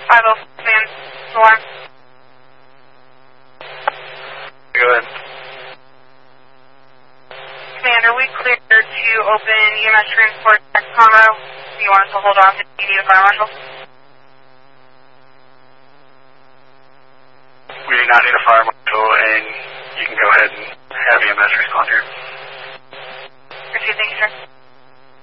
504 Storm. Go ahead. Commander, we cleared to open EMS transport at Conroe. Do you want us to hold off if you need a fire marshal? We do not need a fire marshal, and you can go ahead and have EMS respond here. Appreciate it, thank you, sir.